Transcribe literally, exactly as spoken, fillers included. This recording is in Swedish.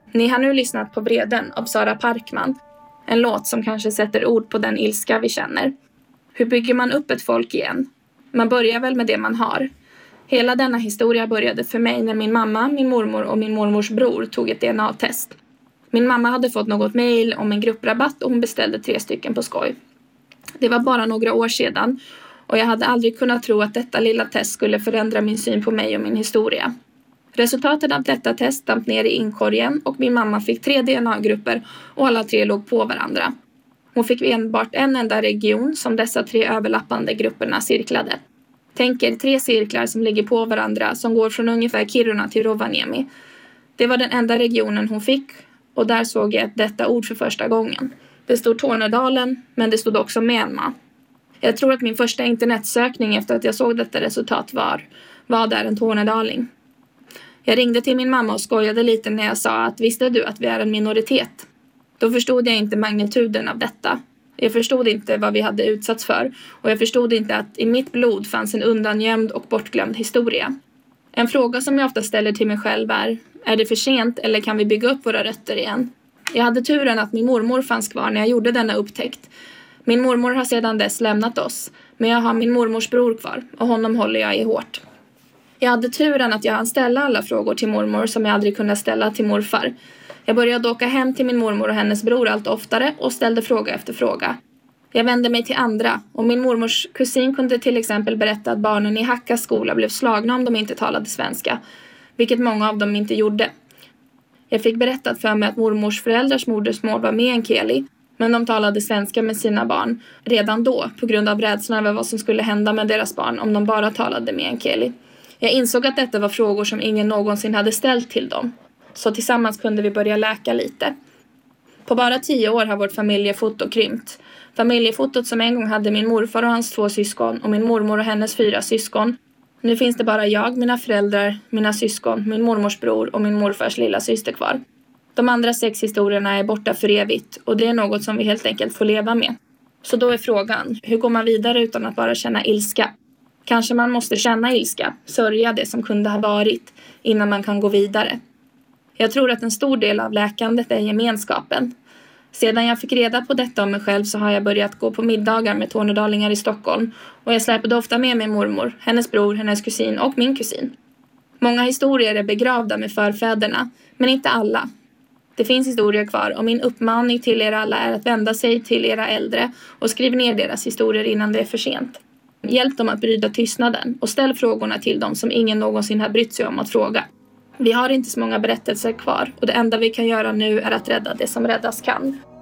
Ni har nu lyssnat på Vreden av Sara Parkman. En låt som kanske sätter ord på den ilska vi känner. Hur bygger man upp ett folk igen? Man börjar väl med det man har. Hela denna historia började för mig när min mamma, min mormor och min mormors bror tog ett D N A-test. Min mamma hade fått något mejl om en grupprabatt och hon beställde tre stycken på skoj. Det var bara några år sedan och jag hade aldrig kunnat tro att detta lilla test skulle förändra min syn på mig och min historia. Resultatet av detta test damp ner i inkorgen och min mamma fick tre D N A-grupper och alla tre låg på varandra. Hon fick enbart en enda region som dessa tre överlappande grupperna cirklade. Tänk er tre cirklar som ligger på varandra som går från ungefär Kiruna till Rovaniemi. Det var den enda regionen hon fick och där såg jag detta ord för första gången. Det stod Tornedalen men det stod också Myanmar. Jag tror att min första internetsökning efter att jag såg detta resultat var vad är en tornedaling? Jag ringde till min mamma och skojade lite när jag sa att visste du att vi är en minoritet? Då förstod jag inte magnituden av detta. Jag förstod inte vad vi hade utsatts för och jag förstod inte att i mitt blod fanns en undangömd och bortglömd historia. En fråga som jag ofta ställer till mig själv är, är det för sent eller kan vi bygga upp våra rötter igen? Jag hade turen att min mormor fanns kvar när jag gjorde denna upptäckt. Min mormor har sedan dess lämnat oss, men jag har min mormors bror kvar och honom håller jag i hårt. Jag hade turen att jag hann ställa alla frågor till mormor som jag aldrig kunde ställa till morfar. Jag började åka hem till min mormor och hennes bror allt oftare och ställde fråga efter fråga. Jag vände mig till andra och min mormors kusin kunde till exempel berätta att barnen i Hakkas skola blev slagna om de inte talade svenska, vilket många av dem inte gjorde. Jag fick berättat för mig att mormors föräldrars modersmål var meänkieli, men de talade svenska med sina barn redan då på grund av rädslan över vad som skulle hända med deras barn om de bara talade meänkieli. Jag insåg att detta var frågor som ingen någonsin hade ställt till dem. Så tillsammans kunde vi börja läka lite. På bara tio år har vårt familjefoto krympt. Familjefotot som en gång hade min morfar och hans två syskon och min mormor och hennes fyra syskon. Nu finns det bara jag, mina föräldrar, mina syskon, min mormors bror och min morfars lilla syster kvar. De andra sex historierna är borta för evigt och det är något som vi helt enkelt får leva med. Så då är frågan, hur går man vidare utan att bara känna ilska? Kanske man måste känna ilska, sörja det som kunde ha varit innan man kan gå vidare. Jag tror att en stor del av läkandet är gemenskapen. Sedan jag fick reda på detta om mig själv så har jag börjat gå på middagar med tornedalingar i Stockholm och jag släpade ofta med mig mormor, hennes bror, hennes kusin och min kusin. Många historier är begravda med förfäderna, men inte alla. Det finns historier kvar och min uppmaning till er alla är att vända sig till era äldre och skriv ner deras historier innan det är för sent. Hjälp dem att bryta tystnaden och ställ frågorna till dem som ingen någonsin har brytt sig om att fråga. Vi har inte så många berättelser kvar och det enda vi kan göra nu är att rädda det som räddas kan.